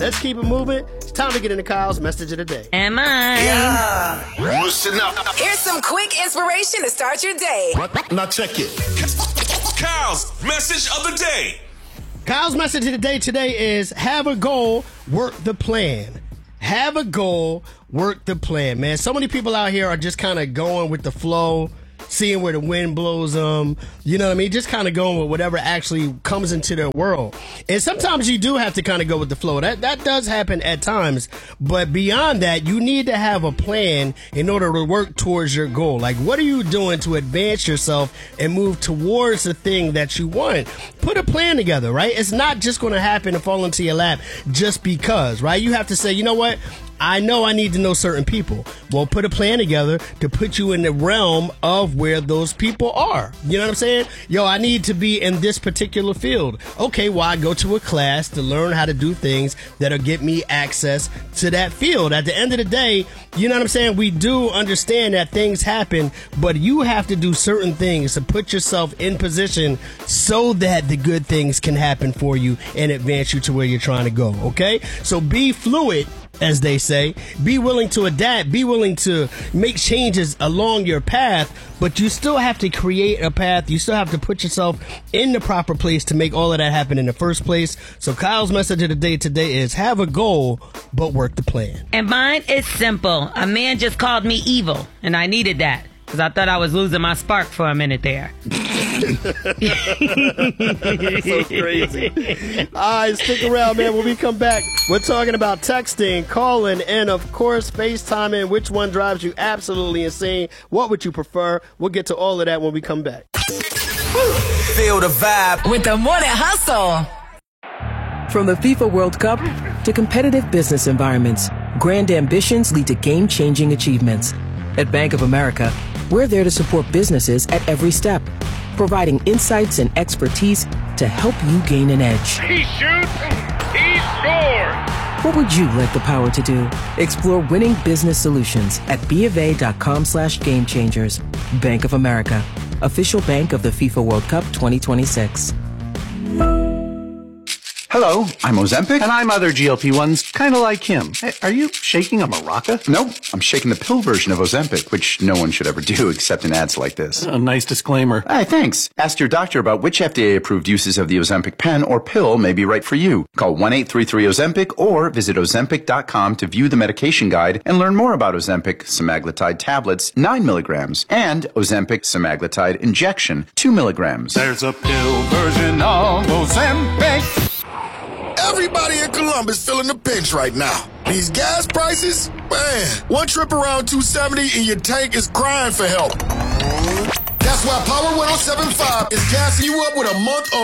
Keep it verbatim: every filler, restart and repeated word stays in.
Let's keep it moving. It's time to get into Kyle's message of the day. Am I? Yeah. Listen up. Here's some quick inspiration to start your day. Now check it. Kyle's message of the day. Kyle's message of the day today is have a goal, work the plan. Have a goal, work the plan, man. So many people out here are just kind of going with the flow, seeing where the wind blows them, you know what I mean? Just kind of going with whatever actually comes into their world. And sometimes you do have to kind of go with the flow. That that does happen at times. But beyond that, you need to have a plan in order to work towards your goal. Like, what are you doing to advance yourself and move towards the thing that you want? Put a plan together, right? It's not just going to happen and fall into your lap just because, right? You have to say, you know what? I know I need to know certain people. Well, put a plan together to put you in the realm of where those people are. You know what I'm saying? Yo, I need to be in this particular field. Okay, well, I go to a class to learn how to do things that'll get me access to that field. At the end of the day, you know what I'm saying? We do understand that things happen, but you have to do certain things to put yourself in position so that the good things can happen for you and advance you to where you're trying to go. Okay? So be fluid, as they say. Be willing to adapt. Be willing to make changes along your path, but you still have to create a path. You still have to put yourself in the proper place to make all of that happen in the first place. So Kyle's message of the day today is have a goal, but work the plan. And mine is simple. A man just called me evil, and I needed that because I thought I was losing my spark for a minute there. That's so crazy. All right, stick around, man. When we come back, we're talking about texting, calling, and of course, FaceTiming. Which one drives you absolutely insane? What would you prefer? We'll get to all of that when we come back. Feel the vibe With the Morning Hustle. From the FIFA World Cup to competitive business environments, grand ambitions lead to game-changing achievements. At Bank of America, we're there to support businesses at every step, providing insights and expertise to help you gain an edge. He shoots, he scores. What would you like the power to do? Explore winning business solutions at BofA.com slash game changers. Bank of America, official bank of the FIFA World Cup twenty twenty-six. Hello, I'm Ozempic. And I'm other G L P ones, kind of like him. Hey, are you shaking a maraca? Nope, I'm shaking the pill version of Ozempic, which no one should ever do except in ads like this. A nice disclaimer. Hey, thanks. Ask your doctor about which F D A-approved uses of the Ozempic pen or pill may be right for you. Call one eight three three Ozempic or visit Ozempic dot com to view the medication guide and learn more about Ozempic semaglutide tablets, nine milligrams, and Ozempic semaglutide injection, two milligrams. There's a pill version of Ozempic. Everybody in Columbus feeling the pinch right now. These gas prices, man, one trip around two seventy and your tank is crying for help. That's why Power one oh seven point five is gassing you up with a month of